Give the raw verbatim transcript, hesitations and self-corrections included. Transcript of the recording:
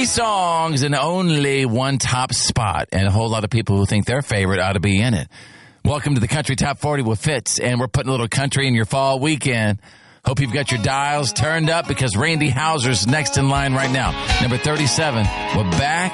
Three songs and only one top spot, and a whole lot of people who think their favorite ought to be in it. Welcome to the Country Top forty with Fitz, and we're putting a little country in your fall weekend. Hope you've got your dials turned up because Randy Houser's next in line right now. Number thirty-seven. We're back.